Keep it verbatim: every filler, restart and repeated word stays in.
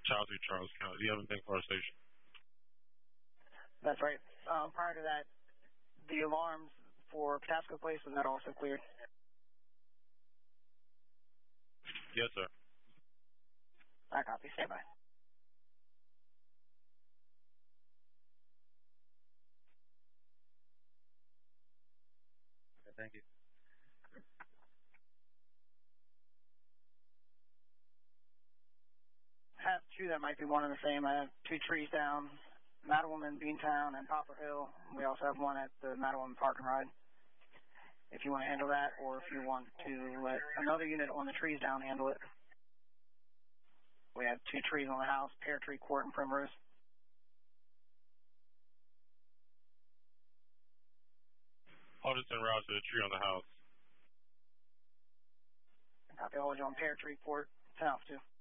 Child through Charles County. Do you have anything for our station? That's right. Um, prior to that, the alarms for Patapsco Place, was that also cleared? Yes, sir. I copy. Stand by. Okay, thank you. I have two that might be one and the same. I have two trees down, Mattawoman, Beantown, and Poplar Hill. We also have one at the Mattawoman Park and Ride. If you want to handle that, or if you want to let another unit on the trees down handle it. We have two trees on the house, Pear Tree Court and Primrose. I'll just en route to the tree on the house. Copy. I'll hold you on Pear Tree Court. ten off two.